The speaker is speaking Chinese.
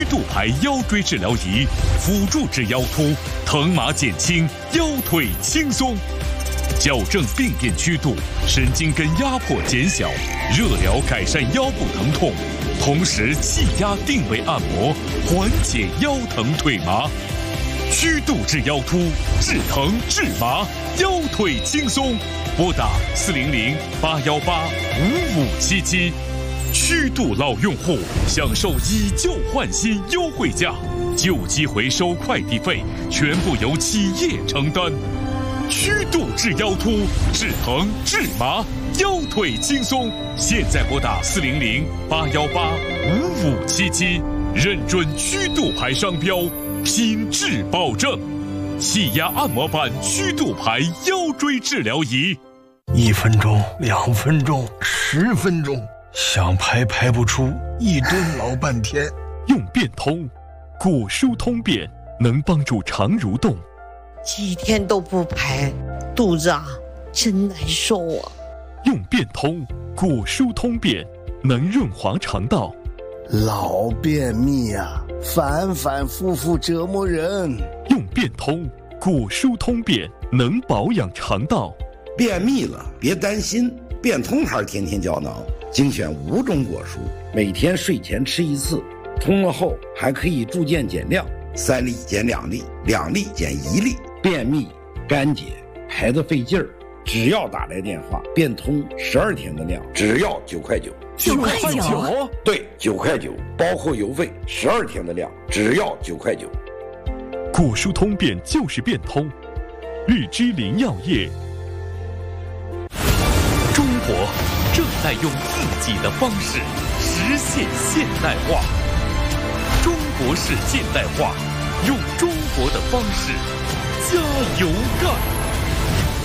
度牌腰椎治疗仪，辅助治腰突，疼麻减轻，腰腿轻松，矫正病变曲度，神经根压迫减小，热疗改善腰部疼痛，同时气压定位按摩，缓解腰疼腿麻。曲度治腰突，治疼治麻，腰腿轻松。拨打400-818-5577。曲度老用户享受以旧换新优惠价，旧机回收快递费全部由企业承担。曲度治腰突，治疼治麻，腰腿轻松。现在拨打400-818-5577，认准曲度牌商标，品质保证。气压按摩板曲度牌腰椎治疗仪 ，1分钟、2分钟、10分钟。想排不出，一蹲老半天。 用变通，骨疏通便能帮助肠蠕动。 几天都不排，肚子真难受啊。 用变通，骨疏通便能润滑肠道。 老便秘反反复复折磨人。 用变通，骨疏通便能保养肠道。 便秘了别担心，变通牌天天胶囊精选5种果蔬，每天睡前吃1次，通了后还可以逐渐减量，3粒减2粒，2粒减1粒。便秘、干结、排得费劲儿，只要打来电话，变通12天的量，只要9块9。 9块9？ 对，9块9，包括邮费，12天的量，只要9块9。 骨疏通便就是变通，绿枝林药业。 中国正在用自己的方式实现现代化。中国式现代化，用中国的方式加油干！